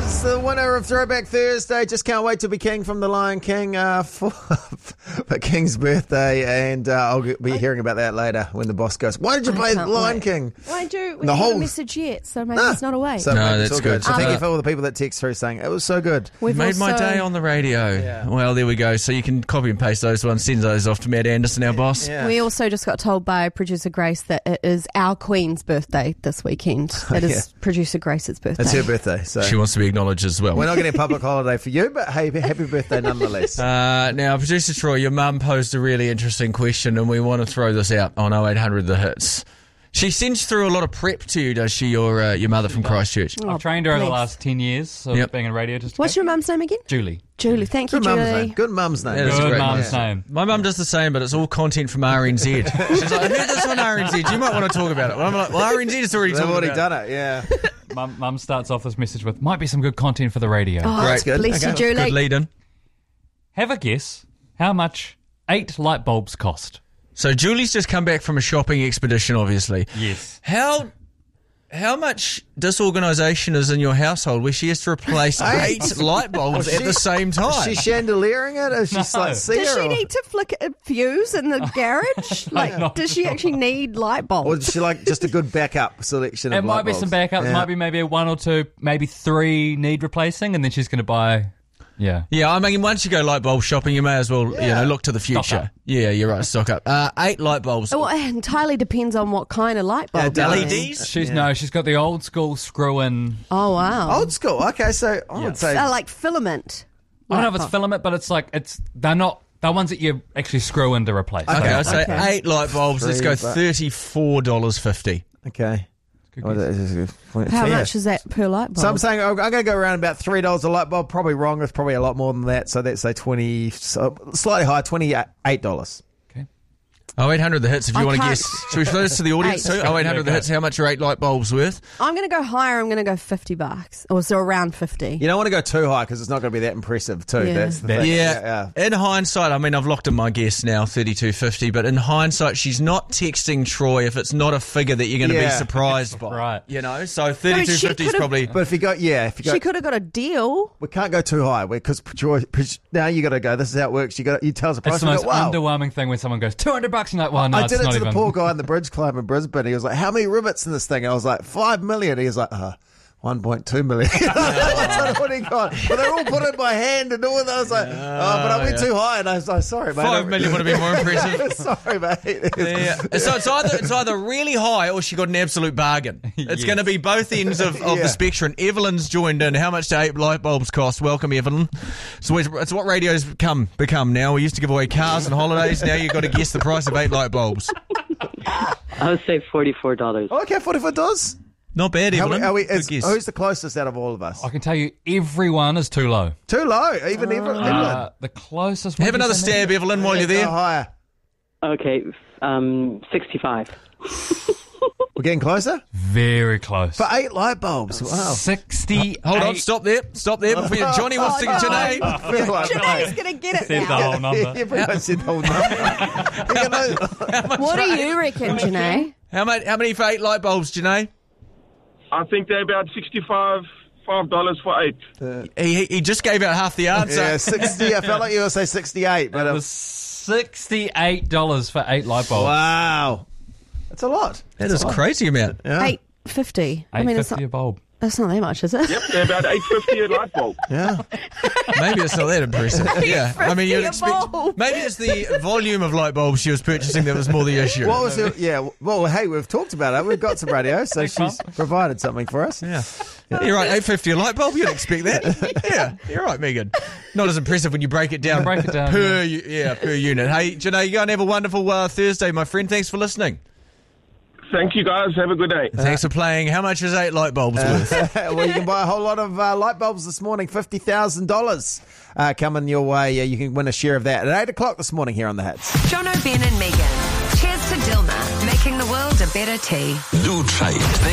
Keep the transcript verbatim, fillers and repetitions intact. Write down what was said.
It's the winner of Throwback Thursday. Just can't wait to be king from The Lion King uh, for, for King's birthday, and uh, I'll be hearing about that later when the boss goes, why did you I play can't Lion wait. King? Why do we The haven't whole- got a message yet? So maybe Ah. it's not away. So No, maybe it's that's all good. good. So thank Um, you for all the people that text through saying it was so good. We've Made my also- day on the radio. Yeah. Well, there we go. So you can copy and paste those ones, send those off to Matt Anderson, our boss. Yeah. We also just got told by producer Grace that it is our Queen's birthday this weekend. It is Yeah. producer Grace's birthday. It's her birthday, so She wants to be acknowledged as well. we're not getting a public holiday for you, but hey, happy birthday nonetheless. Uh, now, producer Troy, your mum posed a really interesting question, and we want to throw this out on oh eight hundred The Hits. She sends through a lot of prep to you, does she, your uh, your mother from Christchurch? Oh, I've trained her over the bless. last ten years of Yep. being in radio. Just What's your mum's name again? Julie. Julie. Thank you, Good mum's Julie. name. Good mum's name. Yeah, that's a Good great mum's name. name. My mum does the same, but it's all content from R N Z. She's like, I heard this on R N Z. You might want to talk about it. Well, I'm like, well, R N Z has already They've talked already about done it, yeah. Mum, Mum starts off this message with, might be some good content for the radio. Oh, That's good. bless you, Okay. it. Good Julie. lead in. Have a guess how much eight light bulbs cost. So Julie's just come back from a shopping expedition, obviously. Yes. How how much disorganisation is in your household where she has to replace eight light bulbs Well, at she- the same time? Is she chandeliering it? Is she No. like Does seer? she or, need to flick a fuse in the garage? Like, not does she sure. actually need light or bulbs? is she like just a good backup selection It of might light be bulbs? some backups. Yeah. Might be maybe one or two, maybe three need replacing, and then she's going to buy. Yeah. Yeah, I mean, once you go light bulb shopping, you may as well, you Yeah. know, look to the Stock future. up. Yeah, you're right, stock up. Uh, eight light bulbs. Well, it entirely depends on what kind of light bulb. Yeah, L it E is. Ds? She's Yeah. no, she's got the old school screw in. Oh, wow. Old school. Okay, so I would say... Uh, like filament. I don't know if light it's filament, but it's like it's they're not they're ones that you actually screw in to replace. Okay, I'd say Okay. eight light bulbs. Let's Three, go but- thirty-four dollars fifty. Okay. Good Oh, guess. that is- How yeah. much is that per light bulb? So I'm saying I'm going to go around about three dollars a light bulb. Probably wrong. It's probably a lot more than that. So let's say twenty, so slightly higher, twenty-eight dollars. oh eight hundred The Hits, if you I want to can't- guess. Should we throw this to the audience Eight. too? oh eight hundred The Hits, how much are eight light bulbs worth? I'm going to go higher. I'm going to go fifty bucks. Or so around fifty. You don't want to go too high because it's not going to be that impressive too. Yeah. That's the Yeah. thing. Yeah. In hindsight, I mean, I've locked in my guess now, thirty-two fifty, but in hindsight, she's not texting Troy if it's not a figure that you're going to Yeah. be surprised by. Right. You know, so thirty-two fifty is could've- probably... But if you go, yeah, if you go, She could have got a deal. we can't go too high because now you got to go. This is how it works. You got you tell us the price. It's the we most go, wow. underwhelming thing when someone goes two hundred bucks and you're like, well, no, I it's did it not to even. the poor guy in the bridge club in Brisbane. He was like, "How many rivets in this thing?" I was like, five million. He was like, uh, one point two million. That's what he got. But they're all put in by hand and all that. I was like, oh, but I went yeah. too high, and I was like, sorry, mate. Five million would have been more impressive. Sorry, mate. Yeah. So it's either it's either really high or she got an absolute bargain. It's Yes. going to be both ends of, of Yeah. the spectrum. Evelyn's joined in. How much do eight light bulbs cost? Welcome, Evelyn. So it's, it's what radio's become become now. We used to give away cars and holidays. Now you've got to guess the price of eight light bulbs. I would say forty-four dollars. Okay, forty-four dollars. Not bad, How Evelyn. we, are we, Good is, guess. who's the closest out of all of us? I can tell you, everyone is too low. Too low. Even Evelyn. Uh, the closest. Have what did another you say, stab, Evelyn, while you're Go there. higher. Okay, um, sixty-five. We're getting closer. Very close. For eight light bulbs. Wow. Sixty. Hold on, stop there. Stop there. Before you, Johnny wants to get your name. I feel like Janae's going to get it Said the now. whole number. Everyone said the whole number. You know, What do you reckon, Janae? How many, how many for eight light bulbs, Janae? I think they're about sixty-five five dollars for eight. He, he he just gave out half the answer. yeah, sixty. I felt like you were say sixty-eight, but It it was sixty-eight dollars for eight light bulbs. wow, that's a lot. That is a crazy amount. Yeah, Eight fifty. I Eight mean, it's fifty not, a bulb. that's not that much, is it? Yep, they're about eight fifty a light bulb. yeah. Maybe it's not that impressive. Yeah, I mean, you'd fifty a expect. bulb. Maybe it's the volume of light bulbs she was purchasing that was more the issue. What was it? Yeah. Well, hey, we've talked about it. We've got some radio, so she's provided something for us. Yeah. Yeah, you're right. Eight fifty a light bulb. You'd expect that. Yeah, you're right, Megan. Not as impressive when you break it down. Break it down, per u- yeah per unit. Hey, Janae, you go and have a wonderful uh, Thursday, my friend. Thanks for listening. Thank you, guys. Have a good day. Thanks for playing. How much is eight light bulbs worth? Well, you can buy a whole lot of uh, light bulbs this morning. Fifty thousand dollars uh, coming your way. Uh, you can win a share of that at eight o'clock this morning here on the Hits. Jono, Ben and Megan. Cheers to Dilma, making the world a better tea. New trade.